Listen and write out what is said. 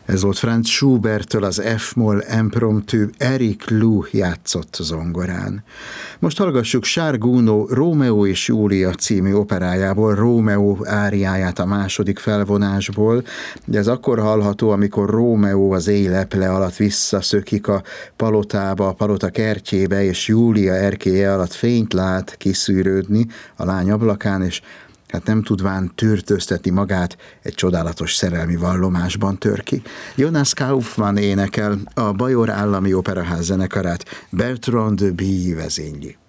Ez volt Franz Schuberttől az F-moll impromptu, Eric Lou játszott zongorán. Most hallgassuk Charles Gounod Rómeó és Júlia című operájából Rómeó áriáját a második felvonásból. De ez akkor hallható, amikor Rómeó az éjleple alatt visszaszökik a palotába, a palota kertjébe, és Júlia erkélye alatt fényt lát kiszűrődni a lány ablakán, és hát nem tudván tűrtőztetni magát, egy csodálatos szerelmi vallomásban tör ki. Jonas Kaufmann énekel, a Bajor Állami Operaház zenekarát Bertrand de Billy vezényli.